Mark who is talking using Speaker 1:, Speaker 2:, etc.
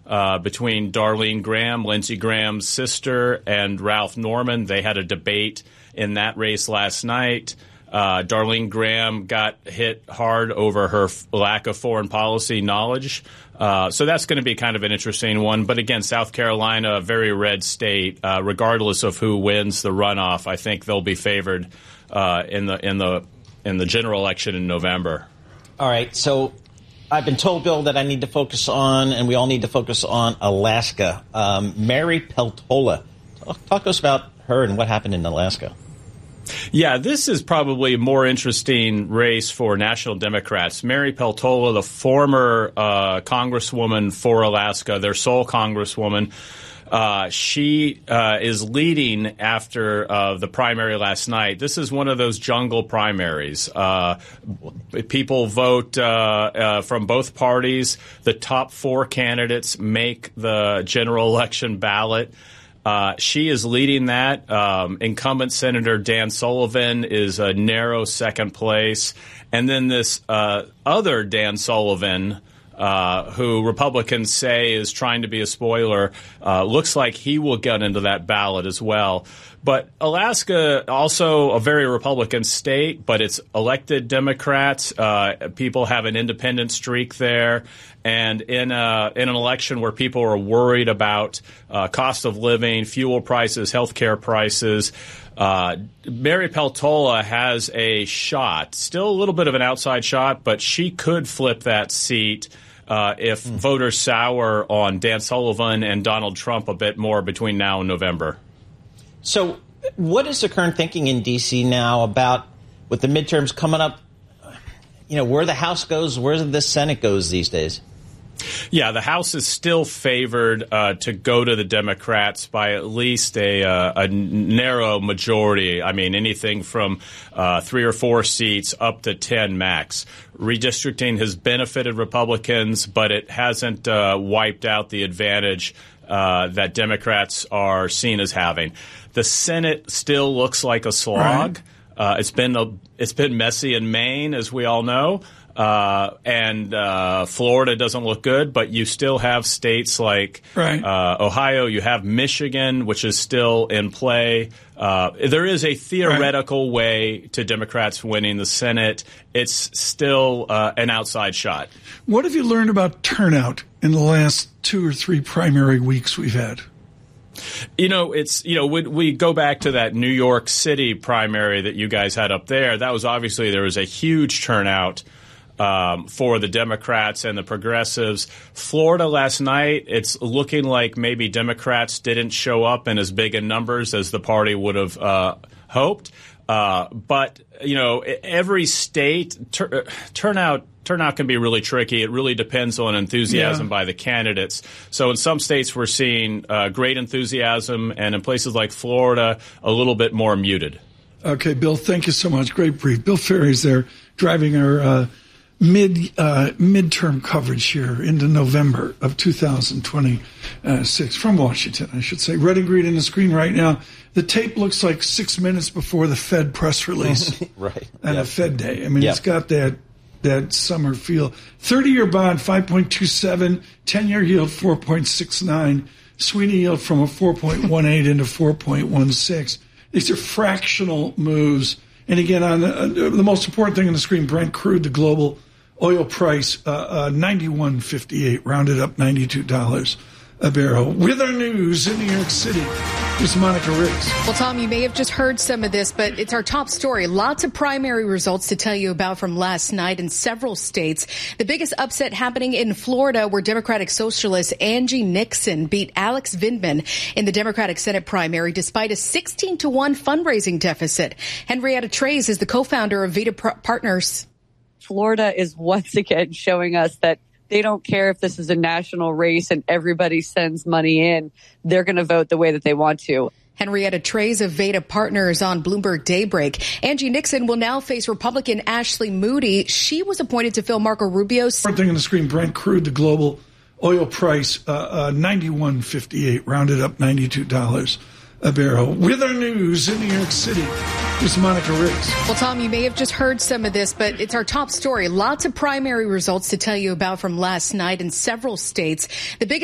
Speaker 1: between Darlene Graham, Lindsey Graham's sister, and Ralph Norman. They had a debate in that race last night. Darlene Graham got hit hard over her lack of foreign policy knowledge. So that's going to be kind of an interesting one. But again, South Carolina, a very red state. Regardless of who wins the runoff, I think they'll be favored in the general election in November.
Speaker 2: All right. So I've been told, Bill, that I need to focus on, and we all need to focus on, Alaska. Mary Peltola. Talk to us about her and what happened in Alaska.
Speaker 1: Yeah, this is probably a more interesting race for National Democrats. Mary Peltola, the former congresswoman for Alaska, their sole congresswoman, she is leading after the primary last night. This is one of those jungle primaries. People vote from both parties. The top four candidates make the general election ballot. She is leading that. Incumbent Senator Dan Sullivan is a narrow second place. And then this other Dan Sullivan, who Republicans say is trying to be a spoiler, looks like he will get into that ballot as well. But Alaska, also a very Republican state, but it's elected Democrats. People have an independent streak there. And in an election where people are worried about cost of living, fuel prices, healthcare prices, Mary Peltola has a shot, still a little bit of an outside shot, but she could flip that seat if voters sour on Dan Sullivan and Donald Trump a bit more between now and November.
Speaker 2: So what is the current thinking in D.C. now about, with the midterms coming up, where the House goes, where the Senate goes these days?
Speaker 1: Yeah, the House is still favored to go to the Democrats by at least a narrow majority. I mean, anything from 3 or 4 seats up to 10 max. Redistricting has benefited Republicans, but it hasn't wiped out the advantage that Democrats are seen as having. The Senate still looks like a slog. Right. It's been messy in Maine, as we all know. And Florida doesn't look good, but you still have states like Ohio. You have Michigan, which is still in play. There is a theoretical way to Democrats winning the Senate. It's still an outside shot.
Speaker 3: What have you learned about turnout in the last 2 or 3 primary weeks we've had?
Speaker 1: We go back to that New York City primary that you guys had up there. That was obviously, there was a huge turnout for the Democrats and the progressives. Florida last night, it's looking like maybe Democrats didn't show up in as big in numbers as the party would have hoped. But every state turnout can be really tricky. It really depends on enthusiasm by the candidates. So in some states we're seeing great enthusiasm, and in places like Florida, a little bit more muted.
Speaker 3: Okay, Bill, thank you so much. Great brief. Bill Ferry's there driving our midterm coverage here into November of 2026 from Washington, I should say. Red and green on the screen right now. The tape looks like 6 minutes before the Fed press release.
Speaker 2: Right.
Speaker 3: And a Fed day. I mean, it's got that summer feel. 30-year bond, 5.27, 10-year yield, 4.69, Sweeney yield from a 4.18 into 4.16. These are fractional moves. And again, on the most important thing on the screen, Brent crude, the global oil price, $91.58, rounded up $92 a barrel. With our news in New York City, here's Monica Riggs.
Speaker 4: Well, Tom, you may have just heard some of this, but it's our top story. Lots of primary results to tell you about from last night in several states. The biggest upset happening in Florida, where Democratic Socialist Angie Nixon beat Alex Vindman in the Democratic Senate primary despite a 16-1 fundraising deficit. Henrietta Treyz is the co-founder of Vita Partners.
Speaker 5: Florida is once again showing us that they don't care if this is a national race and everybody sends money in. They're going to vote the way that they want to.
Speaker 4: Henrietta Treyz of Vita Partners on Bloomberg Daybreak. Angie Nixon will now face Republican Ashley Moody. She was appointed to fill Marco Rubio's.
Speaker 3: One thing on the screen, Brent crude, the global oil price, $91.58, rounded up $92 a barrel. With our news in New York City, here's Monica Riggs.
Speaker 4: Well, Tom, you may have just heard some of this, but it's our top story. Lots of primary results to tell you about from last night in several states. The biggest